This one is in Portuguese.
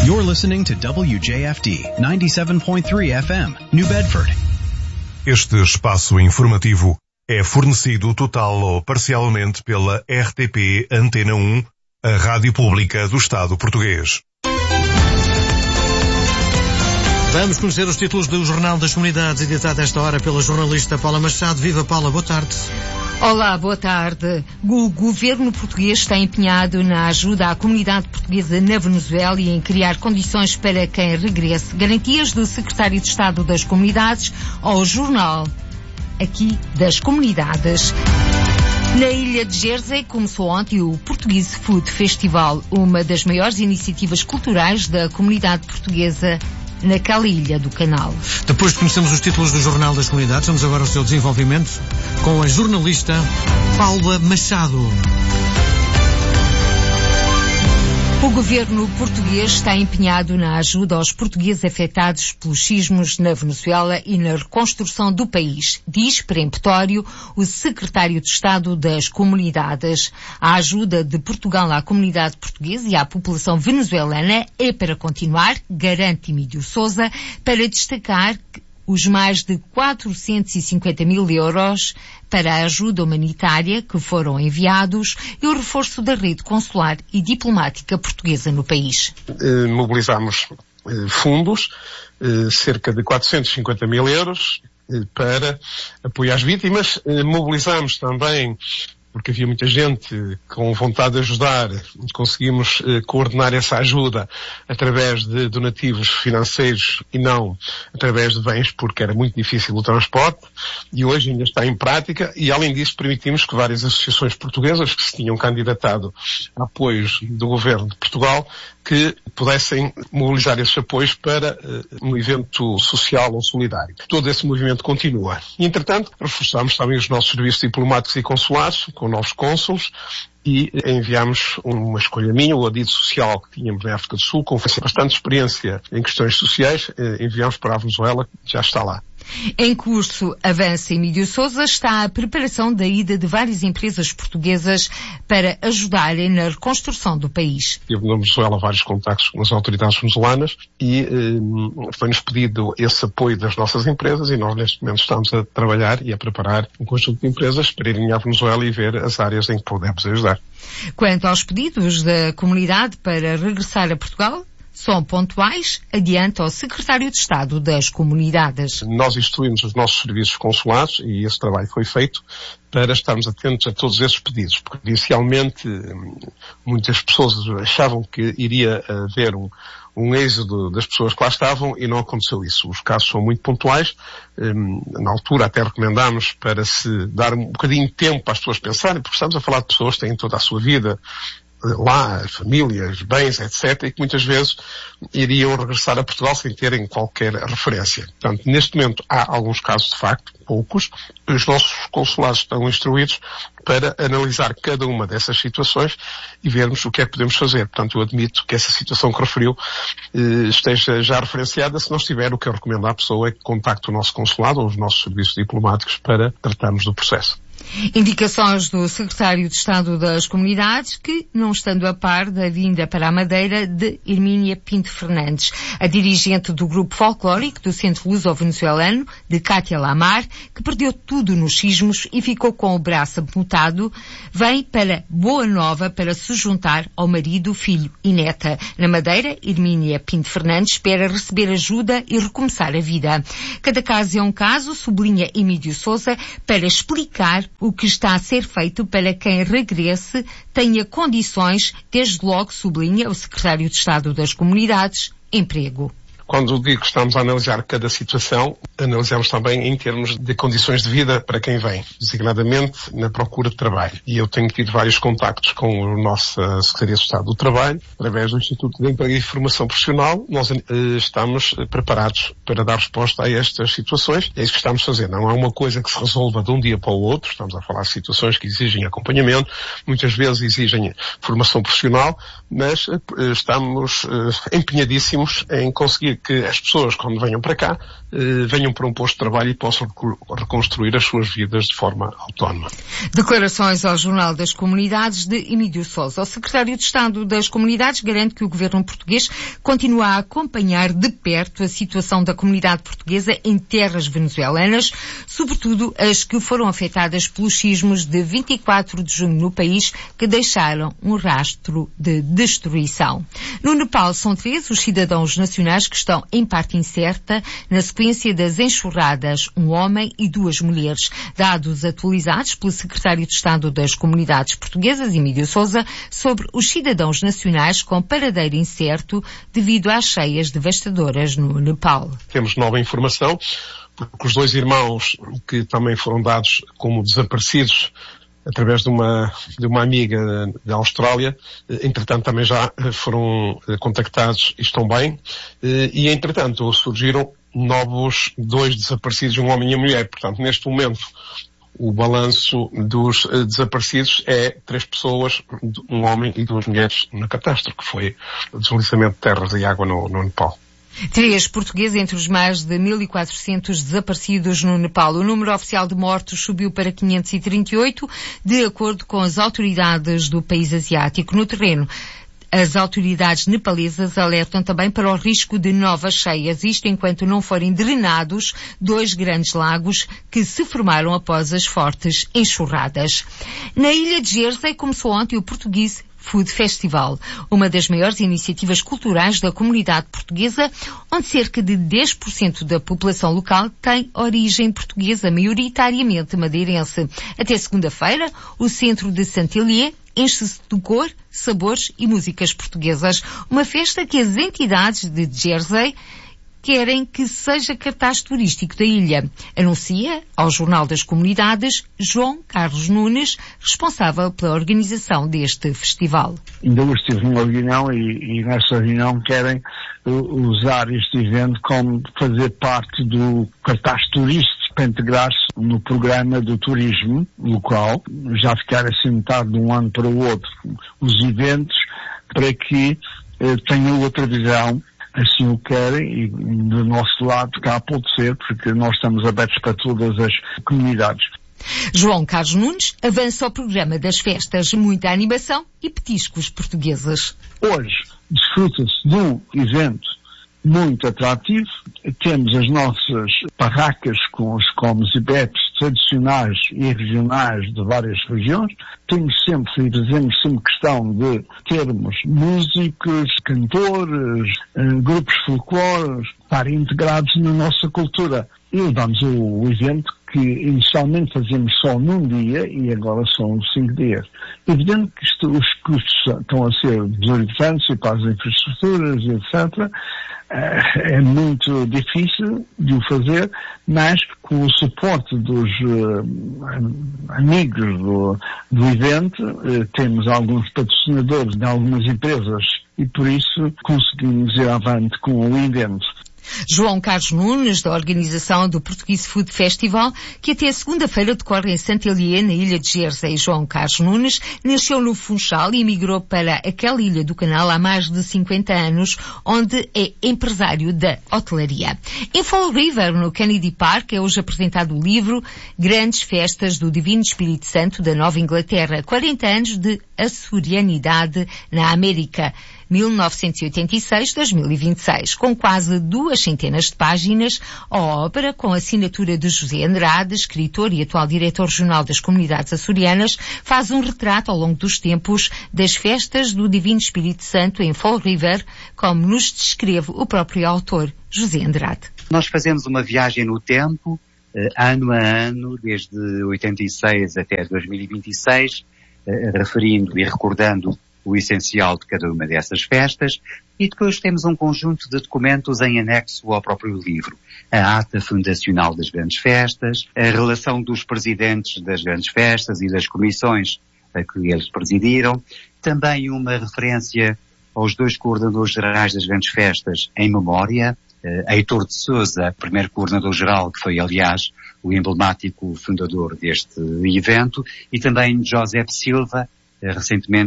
You're listening to WJFD 97.3 FM, New Bedford. Este espaço informativo é fornecido total ou parcialmente pela RTP Antena 1, a Rádio Pública do Estado Português. Vamos conhecer os títulos do Jornal das Comunidades, editado esta hora pela jornalista Paula Machado. Viva, Paula, boa tarde. Olá, boa tarde. O governo português está empenhado na ajuda à comunidade portuguesa na Venezuela e em criar condições para quem regresse. Garantias do secretário de Estado das Comunidades ao jornal aqui das Comunidades. Na ilha de Jersey começou ontem o Portuguese Food Festival, uma das maiores iniciativas culturais da comunidade portuguesa naquela ilha do Canal. Depois de conhecermos os títulos do Jornal das Comunidades, vamos agora ao seu desenvolvimento com a jornalista Paula Machado. O governo português está empenhado na ajuda aos portugueses afetados pelos sismos na Venezuela e na reconstrução do país, diz peremptório o secretário de Estado das Comunidades. A ajuda de Portugal à comunidade portuguesa e à população venezuelana é para continuar, garante Emílio Sousa, para destacar os mais de 450 mil euros para a ajuda humanitária que foram enviados e o reforço da rede consular e diplomática portuguesa no país. Mobilizamos fundos, cerca de 450 mil euros, para apoio às vítimas. Mobilizamos também, porque havia muita gente com vontade de ajudar, conseguimos coordenar essa ajuda através de donativos financeiros e não através de bens, porque era muito difícil o transporte, e hoje ainda está em prática, e além disso permitimos que várias associações portuguesas que se tinham candidatado a apoios do governo de Portugal, que pudessem mobilizar esses apoios para um evento social ou solidário. Todo esse movimento continua. E, entretanto, reforçamos também os nossos serviços diplomáticos e consulares, com novos cônsules, e enviámos uma escolha minha, o Adido Social que tínhamos na África do Sul, com bastante experiência em questões sociais, enviámos para a Venezuela, que já está lá. Em curso, avança Emílio Sousa, está a preparação da ida de várias empresas portuguesas para ajudarem na reconstrução do país. Tive na Venezuela vários contactos com as autoridades venezuelanas e foi-nos pedido esse apoio das nossas empresas e nós neste momento estamos a trabalhar e a preparar um conjunto de empresas para irem à Venezuela e ver as áreas em que podemos ajudar. Quanto aos pedidos da comunidade para regressar a Portugal, são pontuais, adianta o secretário de Estado das Comunidades. Nós instruímos os nossos serviços consulares e esse trabalho foi feito para estarmos atentos a todos esses pedidos, porque inicialmente muitas pessoas achavam que iria haver um êxodo das pessoas que lá estavam e não aconteceu isso. Os casos são muito pontuais. Na altura até recomendámos para se dar um bocadinho de tempo para as pessoas pensarem, porque estamos a falar de pessoas que têm toda a sua vida lá, famílias, bens, etc., e que muitas vezes iriam regressar a Portugal sem terem qualquer referência. Portanto, neste momento há alguns casos, de facto, poucos. Os nossos consulados estão instruídos para analisar cada uma dessas situações e vermos o que é que podemos fazer. Portanto, eu admito que essa situação que referiu esteja já referenciada. Se não estiver, o que eu recomendo à pessoa é que contacte o nosso consulado ou os nossos serviços diplomáticos para tratarmos do processo. Indicações do secretário de Estado das Comunidades que, não estando a par da vinda para a Madeira de Hermínia Pinto Fernandes, a dirigente do grupo folclórico do Centro Luso-Venezuelano, de Cátia Lamar, que perdeu tudo nos sismos e ficou com o braço amputado, vem para Boa Nova para se juntar ao marido, filho e neta. Na Madeira, Hermínia Pinto Fernandes espera receber ajuda e recomeçar a vida. Cada caso é um caso, sublinha Emílio Sousa, para explicar o que está a ser feito para quem regresse tenha condições, desde logo, sublinha o secretário de Estado das Comunidades, emprego. Quando digo que estamos a analisar cada situação, analisamos também em termos de condições de vida para quem vem, designadamente na procura de trabalho. E eu tenho tido vários contactos com a nossa Secretaria de Estado do Trabalho, através do Instituto de Emprego e Formação Profissional. Nós estamos preparados para dar resposta a estas situações. É isso que estamos a fazer. Não é uma coisa que se resolva de um dia para o outro. Estamos a falar de situações que exigem acompanhamento, muitas vezes exigem formação profissional, mas estamos empenhadíssimos em conseguir que as pessoas, quando venham para cá, venham para um posto de trabalho e possam reconstruir as suas vidas de forma autónoma. Declarações ao Jornal das Comunidades de Emílio Sousa. O secretário de Estado das Comunidades garante que o governo português continua a acompanhar de perto a situação da comunidade portuguesa em terras venezuelanas, sobretudo as que foram afetadas pelos sismos de 24 de junho no país, que deixaram um rastro de destruição. No Nepal são 3 os cidadãos nacionais que estão em parte incerta na sequência das enxurradas, um homem e 2 mulheres. Dados atualizados pelo secretário de Estado das Comunidades Portuguesas, Emílio Sousa, sobre os cidadãos nacionais com paradeiro incerto devido às cheias devastadoras no Nepal. Temos nova informação, porque os 2 irmãos que também foram dados como desaparecidos através de uma amiga da Austrália, entretanto também já foram contactados e estão bem, e entretanto surgiram novos 2 desaparecidos, um homem e uma mulher. Portanto, neste momento, o balanço dos desaparecidos é 3 pessoas, um homem e 2 mulheres na catástrofe, que foi o deslizamento de terras e água no Nepal. 3 portugueses entre os mais de 1.400 desaparecidos no Nepal. O número oficial de mortos subiu para 538, de acordo com as autoridades do país asiático. No terreno, as autoridades nepalesas alertam também para o risco de novas cheias, isto enquanto não forem drenados 2 grandes lagos que se formaram após as fortes enxurradas. Na ilha de Jersey começou ontem o Portuguese Food Festival, uma das maiores iniciativas culturais da comunidade portuguesa, onde cerca de 10% da população local tem origem portuguesa, maioritariamente madeirense. Até segunda-feira, o centro de Saint-Hélier enche-se de cor, sabores e músicas portuguesas. Uma festa que as entidades de Jersey querem que seja cartaz turístico da ilha. Anuncia ao Jornal das Comunidades João Carlos Nunes, responsável pela organização deste festival. Ainda hoje tive uma reunião e nessa reunião querem usar este evento como fazer parte do cartaz turístico para integrar-se no programa do turismo local, já ficar assentado de um ano para o outro os eventos para que tenham outra visão, assim o querem, e do nosso lado cá pode ser, porque nós estamos abertos para todas as comunidades. João Carlos Nunes avança ao programa das festas, muita animação e petiscos portugueses. Hoje desfruta-se de um evento muito atrativo. Temos as nossas barracas com os comes e bebes tradicionais e regionais de várias regiões. Temos sempre, e fazemos sempre questão de termos músicos, cantores, grupos folclóricos estarem integrados na nossa cultura. E levamos o evento que inicialmente fazíamos só num dia e agora são 5 dias. Evidente que os custos estão a ser desorbitantes e para as infraestruturas, etc. É muito difícil de o fazer, mas com o suporte dos amigos do evento, temos alguns patrocinadores de algumas empresas e por isso conseguimos ir avante com o evento. João Carlos Nunes, da organização do Portuguese Food Festival, que até segunda-feira decorre em Saint-Hélier, na ilha de Jersey. João Carlos Nunes nasceu no Funchal e emigrou para aquela ilha do Canal há mais de 50 anos, onde é empresário da hotelaria. Em Fall River, no Kennedy Park, é hoje apresentado o livro Grandes Festas do Divino Espírito Santo da Nova Inglaterra, 40 anos de açorianidade na América, 1986-2026, com quase 200 de páginas. A obra, com a assinatura de José Andrade, escritor e atual diretor regional das comunidades açorianas, faz um retrato ao longo dos tempos das festas do Divino Espírito Santo em Fall River, como nos descreve o próprio autor, José Andrade. Nós fazemos uma viagem no tempo, ano a ano, desde 86 até 2026, referindo e recordando o essencial de cada uma dessas festas, e depois temos um conjunto de documentos em anexo ao próprio livro. A ata fundacional das grandes festas, a relação dos presidentes das grandes festas e das comissões a que eles presidiram, também uma referência aos 2 coordenadores gerais das grandes festas em memória, Heitor de Sousa, primeiro coordenador-geral, que foi, aliás, o emblemático fundador deste evento, e também José Silva, recentemente